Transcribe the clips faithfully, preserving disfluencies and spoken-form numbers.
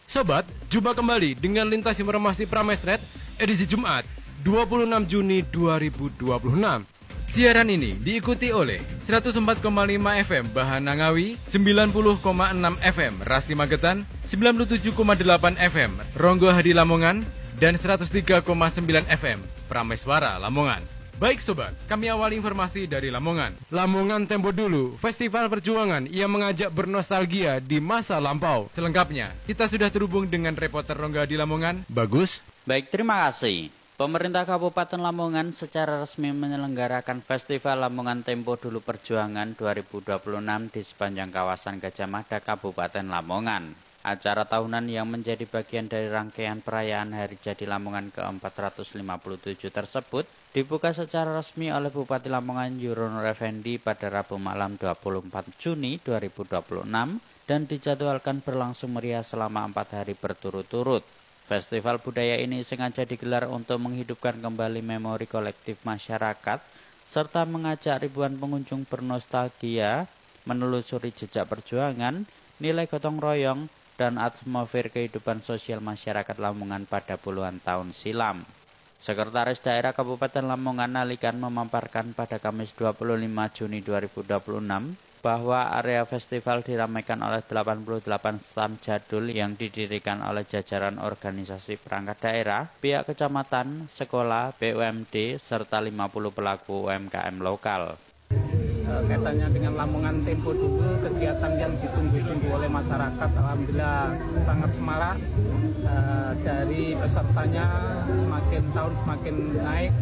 Sobat, jumpa kembali dengan Lintas Informasi Pramesnet edisi Jumat dua puluh enam Juni dua ribu dua puluh enam. Siaran ini diikuti oleh seratus empat koma lima F M Bahana Ngawi, sembilan puluh koma enam F M Rasi Magetan, sembilan puluh tujuh koma delapan F M Ronggo Hadi Lamongan, dan seratus tiga koma sembilan F M Prameswara Lamongan. Baik sobat, kami awali informasi dari Lamongan. Lamongan tempo dulu, festival perjuangan yang mengajak bernostalgia di masa lampau. Selengkapnya, kita sudah terhubung dengan reporter Ronggo Hadi Lamongan. Bagus. Baik, terima kasih. Pemerintah Kabupaten Lamongan secara resmi menyelenggarakan Festival Lamongan Tempo Dulu Perjuangan dua ribu dua puluh enam di sepanjang kawasan Gajah Mada, Kabupaten Lamongan. Acara tahunan yang menjadi bagian dari rangkaian perayaan Hari Jadi Lamongan ke empat ratus lima puluh tujuh tersebut dibuka secara resmi oleh Bupati Lamongan Yuronur Effendi pada Rabu malam dua puluh empat Juni dua ribu dua puluh enam dan dijadwalkan berlangsung meriah selama empat hari berturut-turut. Festival budaya ini sengaja digelar untuk menghidupkan kembali memori kolektif masyarakat serta mengajak ribuan pengunjung bernostalgia, menelusuri jejak perjuangan, nilai gotong royong, dan atmosfer kehidupan sosial masyarakat Lamongan pada puluhan tahun silam. Sekretaris Daerah Kabupaten Lamongan Alikan memaparkan pada Kamis dua puluh lima Juni dua ribu dua puluh enam bahwa area festival diramaikan oleh delapan puluh delapan stand jadul yang didirikan oleh jajaran organisasi perangkat daerah, pihak kecamatan, sekolah, B U M D, serta lima puluh pelaku U M K M lokal. Kaitannya dengan Lamongan Tempo Dulu, kegiatan yang ditunggu-tunggu oleh masyarakat alhamdulillah sangat semarak. E, dari pesertanya semakin tahun semakin naik,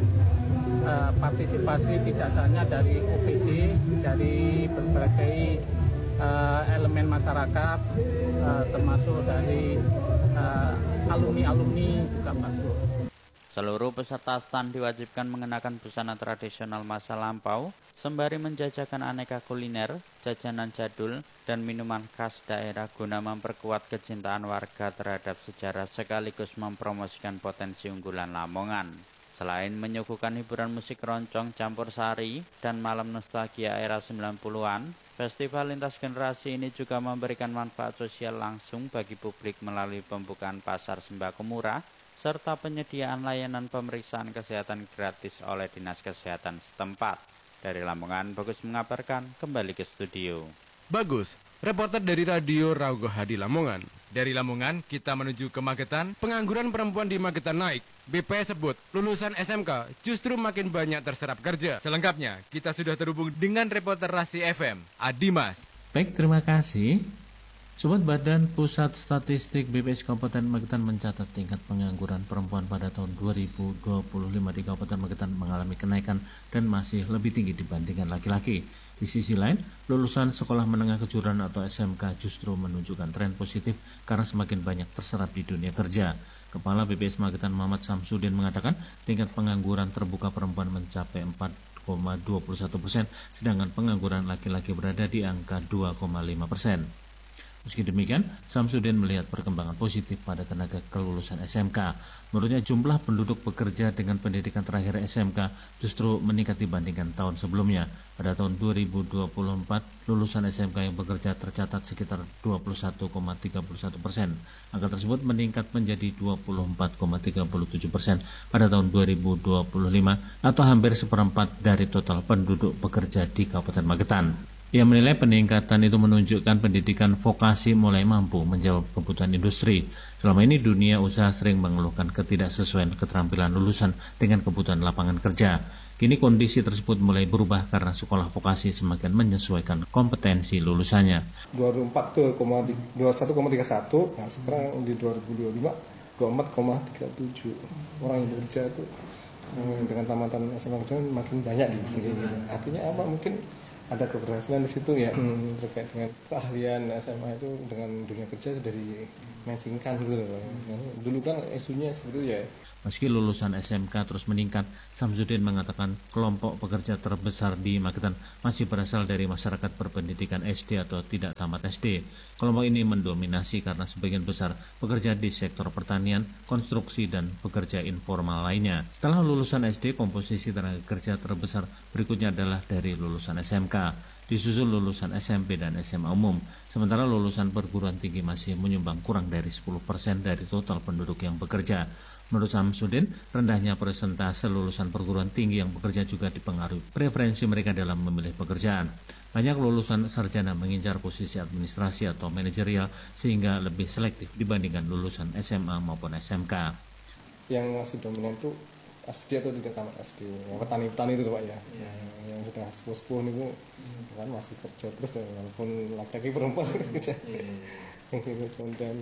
e, partisipasi tidak hanya dari O P D, dari berbagai e, elemen masyarakat, e, termasuk dari e, alumni-alumni juga masuk. Seluruh peserta stand diwajibkan mengenakan busana tradisional masa lampau, sembari menjajakan aneka kuliner, jajanan jadul, dan minuman khas daerah guna memperkuat kecintaan warga terhadap sejarah sekaligus mempromosikan potensi unggulan Lamongan. Selain menyuguhkan hiburan musik roncong campur sari dan malam nostalgia era sembilan puluhan, festival lintas generasi ini juga memberikan manfaat sosial langsung bagi publik melalui pembukaan pasar sembako murah, serta penyediaan layanan pemeriksaan kesehatan gratis oleh Dinas Kesehatan setempat. Dari Lamongan, Bagus mengabarkan, kembali ke studio. Bagus, reporter dari Radio Ronggo Hadi Lamongan. Dari Lamongan, kita menuju ke Magetan. Pengangguran perempuan di Magetan naik. B P S sebut, lulusan S M K justru makin banyak terserap kerja. Selengkapnya, kita sudah terhubung dengan reporter Rasi F M, Adimas. Baik, terima kasih. Sobat, Badan Pusat Statistik B P S Kabupaten Magetan mencatat tingkat pengangguran perempuan pada tahun dua ribu dua puluh lima di Kabupaten Magetan mengalami kenaikan dan masih lebih tinggi dibandingkan laki-laki. Di sisi lain, lulusan sekolah menengah kejuruan atau S M K justru menunjukkan tren positif karena semakin banyak terserap di dunia kerja. Kepala B P S Magetan Muhammad Samsudin mengatakan tingkat pengangguran terbuka perempuan mencapai empat koma dua puluh satu persen, sedangkan pengangguran laki-laki berada di angka dua koma lima persen. Meski demikian, Samsudin melihat perkembangan positif pada tenaga kelulusan S M K. Menurutnya jumlah penduduk bekerja dengan pendidikan terakhir S M K justru meningkat dibandingkan tahun sebelumnya. Pada tahun dua ribu dua puluh empat, lulusan S M K yang bekerja tercatat sekitar dua puluh satu koma tiga puluh satu persen. Angka tersebut meningkat menjadi dua puluh empat koma tiga puluh tujuh persen pada tahun dua ribu dua puluh lima atau hampir seperempat dari total penduduk bekerja di Kabupaten Magetan. Ia menilai peningkatan itu menunjukkan pendidikan vokasi mulai mampu menjawab kebutuhan industri. Selama ini dunia usaha sering mengeluhkan ketidaksesuaian keterampilan lulusan dengan kebutuhan lapangan kerja. Kini kondisi tersebut mulai berubah karena sekolah vokasi semakin menyesuaikan kompetensi lulusannya. dua ribu empat tuh dua puluh satu koma tiga satu, nah sekarang di dua ribu dua puluh lima dua puluh empat koma tiga tujuh. Orang yang bekerja itu dengan tamatan S M K makin banyak di sini. Artinya apa? Mungkin ada keberhasilan di situ ya, hmm, terkait dengan keahlian S M A itu dengan dunia kerja sudah di-matchingkan gitu loh. Dulu kan isunya seperti itu ya. Meski lulusan S M K terus meningkat, Samsudin mengatakan kelompok pekerja terbesar di Magetan masih berasal dari masyarakat berpendidikan S D atau tidak tamat S D. Kelompok ini mendominasi karena sebagian besar bekerja di sektor pertanian, konstruksi, dan pekerja informal lainnya. Setelah lulusan S D, komposisi tenaga kerja terbesar berikutnya adalah dari lulusan S M K. disusul lulusan S M P dan S M A umum. Sementara lulusan perguruan tinggi masih menyumbang kurang dari sepuluh persen dari total penduduk yang bekerja. Menurut Samsudin, rendahnya persentase lulusan perguruan tinggi yang bekerja juga dipengaruhi preferensi mereka dalam memilih pekerjaan. Banyak lulusan sarjana mengincar posisi administrasi atau manajerial sehingga lebih selektif dibandingkan lulusan S M A maupun S M K. Yang masih dominan itu S D atau tidak tamat S D, yang petani-petani itu Pak ya, yeah. yang sudah sepuh-sepuh itu mm. kan masih kerja terus ya, walaupun laki-laki perempuan kerja. Yeah. Kemudian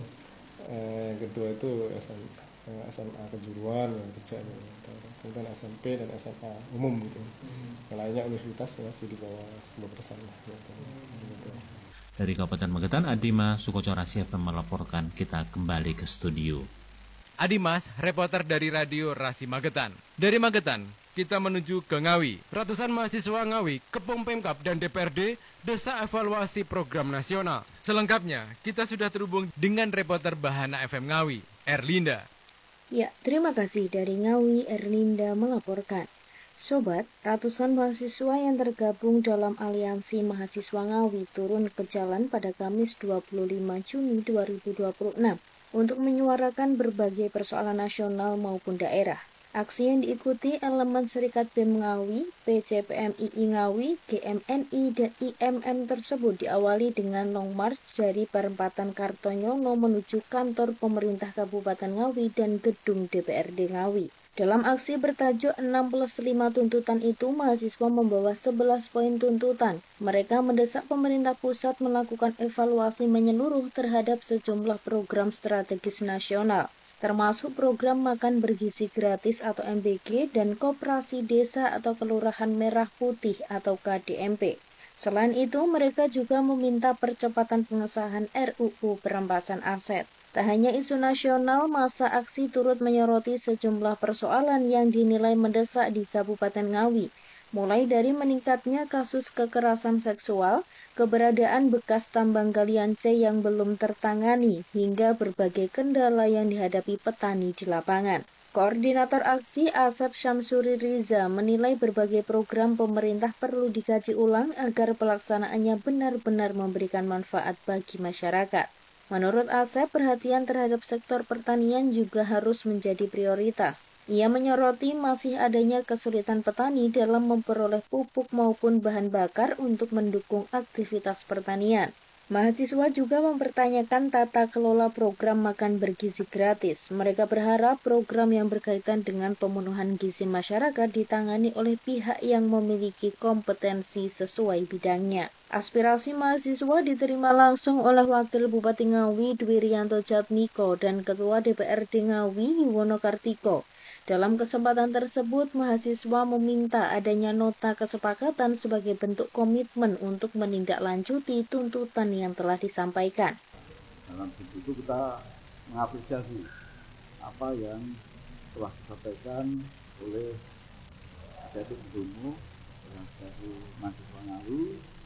eh, yang kedua itu S M, S M A kejuruan yang kerja, kemudian S M P dan S M A umum gitu. Mm. Yang lainnya universitas masih di bawah sepuluh persen lah. Gitu. Gitu. Dari Kabupaten Magetan, Adima Sukocora siap melaporkan. Kita kembali ke studio. Adimas, reporter dari Radio Rasi Magetan. Dari Magetan, kita menuju ke Ngawi. Ratusan mahasiswa Ngawi, Kepom Pemkab dan D P R D desa evaluasi program nasional. Selengkapnya, kita sudah terhubung dengan reporter Bahana F M Ngawi, Erlinda. Ya, terima kasih dari Ngawi, Erlinda melaporkan. Sobat, ratusan mahasiswa yang tergabung dalam Aliansi Mahasiswa Ngawi turun ke jalan pada Kamis dua puluh lima Juni dua ribu dua puluh enam. Untuk menyuarakan berbagai persoalan nasional maupun daerah. Aksi yang diikuti elemen Serikat B E M Ngawi, P C P M I I Ngawi, G M N I, dan I M M tersebut diawali dengan long march dari perempatan Kartonyono menuju kantor pemerintah Kabupaten Ngawi dan gedung D P R D Ngawi. Dalam aksi bertajuk enam plus lima tuntutan itu, mahasiswa membawa sebelas poin tuntutan. Mereka mendesak pemerintah pusat melakukan evaluasi menyeluruh terhadap sejumlah program strategis nasional, termasuk program makan bergizi gratis atau M B G dan koperasi desa atau kelurahan merah putih atau K D M P. Selain itu, mereka juga meminta percepatan pengesahan R U U perampasan aset. Tak hanya isu nasional, masa aksi turut menyoroti sejumlah persoalan yang dinilai mendesak di Kabupaten Ngawi, mulai dari meningkatnya kasus kekerasan seksual, keberadaan bekas tambang galian C yang belum tertangani, hingga berbagai kendala yang dihadapi petani di lapangan. Koordinator aksi Asep Syamsuri Riza menilai berbagai program pemerintah perlu dikaji ulang agar pelaksanaannya benar-benar memberikan manfaat bagi masyarakat. Menurut Asep, perhatian terhadap sektor pertanian juga harus menjadi prioritas. Ia menyoroti masih adanya kesulitan petani dalam memperoleh pupuk maupun bahan bakar untuk mendukung aktivitas pertanian. Mahasiswa juga mempertanyakan tata kelola program makan bergizi gratis. Mereka berharap program yang berkaitan dengan pemenuhan gizi masyarakat ditangani oleh pihak yang memiliki kompetensi sesuai bidangnya. Aspirasi mahasiswa diterima langsung oleh Wakil Bupati Ngawi Dwirianto Jatmiko dan Ketua D P R D Ngawi Yuwono Kartiko. Dalam kesempatan tersebut, mahasiswa meminta adanya nota kesepakatan sebagai bentuk komitmen untuk menindaklanjuti tuntutan yang telah disampaikan. Dalam bentuk itu kita mengapresiasi apa yang telah disampaikan oleh adik-adik Dumo yang dari mahasiswa Ngawi.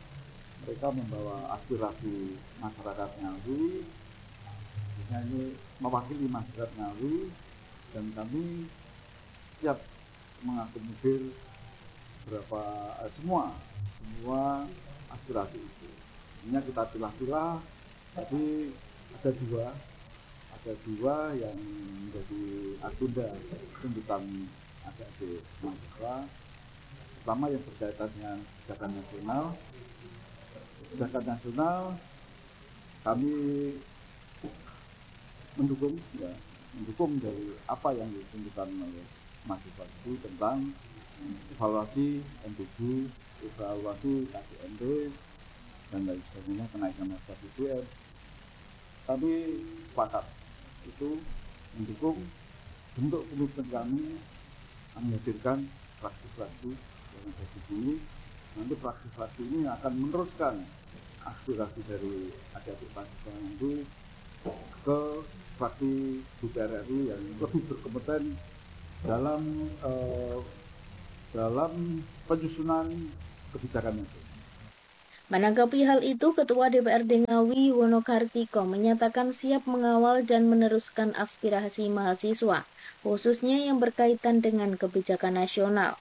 Mereka membawa aspirasi masyarakat Ngawi, misalnya mewakili masyarakat Ngawi, dan kami siap mengakomodir berapa eh, semua semua aspirasi itu. Ini kita pilah-pilah, tapi ada dua ada dua yang menjadi agenda tuntutan adik-adik mahasiswa. Pertama yang berkaitan dengan kebijakan nasional. Kebijakan nasional kami mendukung ya mendukung dari apa yang ditunjukkan oleh mahasiswa itu tentang evaluasi M B G, evaluasi K D M P dan lain sebagainya, kenaikan harga B B M. Kami sepakat itu mendukung bentuk komitmen kami menghadirkan fraksi-fraksi yang ada di sini. Nanti fraksi-fraksi ini akan meneruskan aspirasi dari adik-adik mahasiswa itu ke fraksi D P R R I yang lebih berkompeten dalam eh, dalam penyusunan kebijakan itu. Menanggapi hal itu, Ketua D P R D Ngawi Yuwono Kartiko menyatakan siap mengawal dan meneruskan aspirasi mahasiswa, khususnya yang berkaitan dengan kebijakan nasional.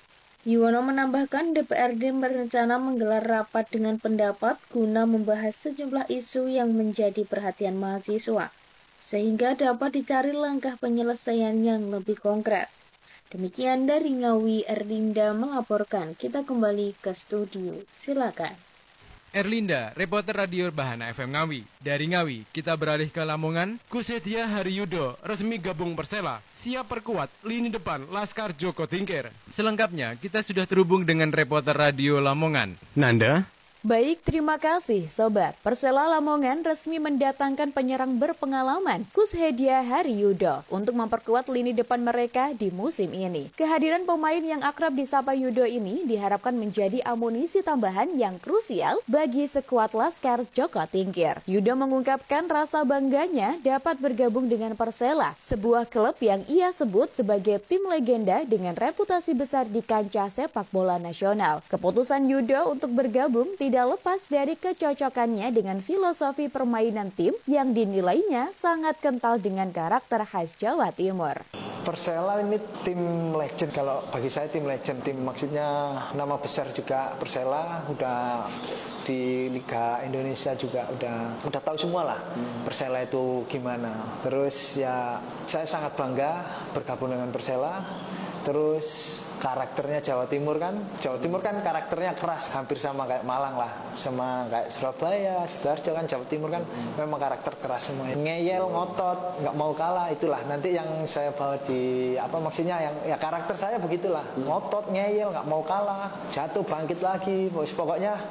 Yuwono menambahkan D P R D berencana menggelar rapat dengan pendapat guna membahas sejumlah isu yang menjadi perhatian mahasiswa, sehingga dapat dicari langkah penyelesaian yang lebih konkret. Demikian dari Ngawi, Erlinda melaporkan. Kita kembali ke studio. Silakan. Erlinda, reporter radio Bahana F M Ngawi. Dari Ngawi, kita beralih ke Lamongan. Kussedia Haryudo resmi gabung Persela, siap perkuat lini depan Laskar Joko Tingkir. Selengkapnya, kita sudah terhubung dengan reporter radio Lamongan, Nanda. Baik, terima kasih Sobat. Persela Lamongan resmi mendatangkan penyerang berpengalaman Kussedia Haryudo untuk memperkuat lini depan mereka di musim ini. Kehadiran pemain yang akrab disapa Yudo ini diharapkan menjadi amunisi tambahan yang krusial bagi skuad Laskar Joko Tingkir. Yudo mengungkapkan rasa bangganya dapat bergabung dengan Persela, sebuah klub yang ia sebut sebagai tim legenda dengan reputasi besar di kancah sepak bola nasional. Keputusan Yudo untuk bergabung di tidak lepas dari kecocokannya dengan filosofi permainan tim yang dinilainya sangat kental dengan karakter khas Jawa Timur. Persela ini tim legend, kalau bagi saya tim legend, tim maksudnya nama besar juga. Persela udah di Liga Indonesia juga udah udah tahu semua lah Persela itu gimana. Terus ya saya sangat bangga bergabung dengan Persela. Terus karakternya Jawa Timur kan, Jawa Timur kan karakternya keras, hampir sama kayak Malang lah, sama kayak Surabaya, Sidoarjo kan. Jawa Timur kan memang karakter keras semua, ngeyel, ngotot, nggak mau kalah. Itulah nanti yang saya bawa di apa maksudnya yang ya karakter saya begitulah, ngotot, ngeyel, nggak mau kalah, jatuh bangkit lagi. Pokoknya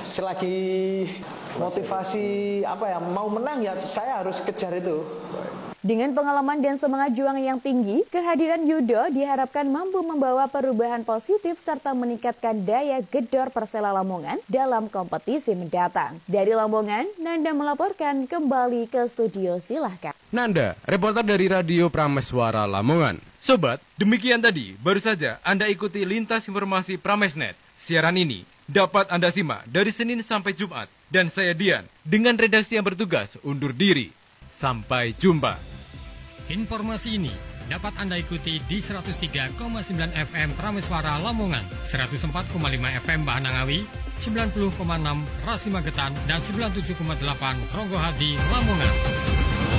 selagi motivasi apa ya mau menang ya saya harus kejar itu. Dengan pengalaman dan semangat juang yang tinggi, kehadiran Yudo diharapkan mampu membawa perubahan positif serta meningkatkan daya gedor Persela Lamongan dalam kompetisi mendatang. Dari Lamongan, Nanda melaporkan. Kembali ke studio, silahkan. Nanda, reporter dari Radio Prameswara Lamongan. Sobat, demikian tadi baru saja Anda ikuti Lintas Informasi Pramesnet. Siaran ini dapat Anda simak dari Senin sampai Jumat. Dan saya Dian, dengan redaksi yang bertugas undur diri. Sampai jumpa. Informasi ini dapat Anda ikuti di seratus tiga koma sembilan F M Prameswara Lamongan, seratus empat koma lima F M Bahana Ngawi, sembilan puluh koma enam Rasi Magetan, dan sembilan puluh tujuh koma delapan Ronggohadi Lamongan.